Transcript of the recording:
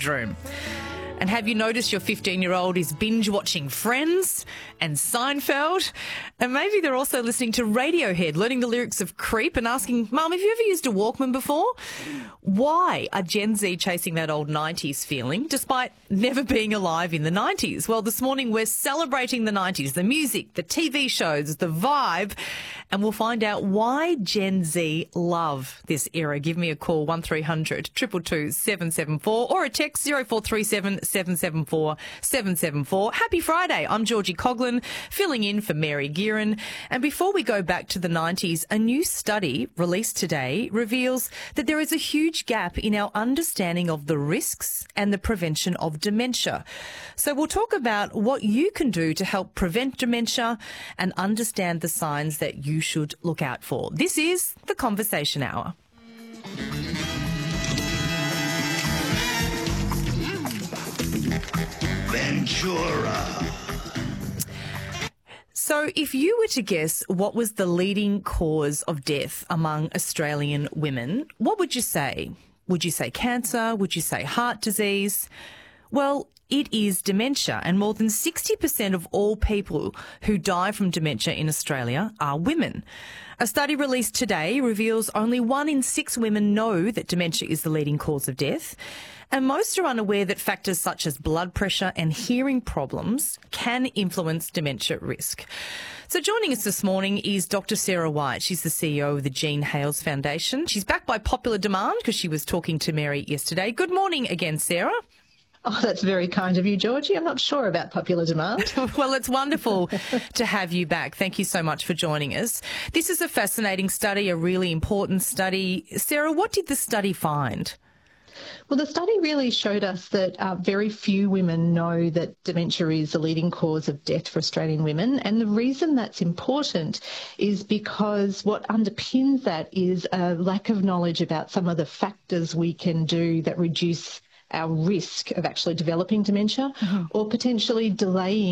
bedroom. And have you noticed your 15-year-old is binge-watching Friends and Seinfeld? And maybe they're also listening to Radiohead, learning the lyrics of Creep and asking, Mum, have you ever used a Walkman before? Why are Gen Z chasing that old 90s feeling despite never being alive in the 90s? Well, this morning we're celebrating the 90s, the music, the TV shows, the vibe, and we'll find out why Gen Z love this era. Give me a call, 1300 222 774 or a text 0437 774 774. Happy Friday. I'm Georgie Coughlin, filling in for Mary Gearan. And before we go back to the 90s, a new study released today reveals that there is a huge gap in our understanding of the risks and the prevention of dementia. So we'll talk about what you can do to help prevent dementia and understand the signs that you should look out for. This is the Conversation Hour. Ventura. So if you were to guess what was the leading cause of death among Australian women, what would you say? Would you say cancer? Would you say heart disease? Well, it is dementia, and more than 60% of all people who die from dementia in Australia are women. A study released today reveals only 1 in 6 women know that dementia is the leading cause of death, and most are unaware that factors such as blood pressure and hearing problems can influence dementia risk. So joining us this morning is Dr. Sarah White. She's the CEO of the Jean Hales Foundation. She's back by popular demand because she was talking to Mary yesterday. Good morning again, Sarah. Oh, that's very kind of you, Georgie. I'm not sure about popular demand. Well, it's wonderful to have you back. Thank you so much for joining us. This is a fascinating study, a really important study. Sarah, what did the study find? Well, the study really showed us that very few women know that dementia is the leading cause of death for Australian women. And the reason that's important is because what underpins that is a lack of knowledge about some of the factors we can do that reduce our risk of actually developing dementia or potentially delaying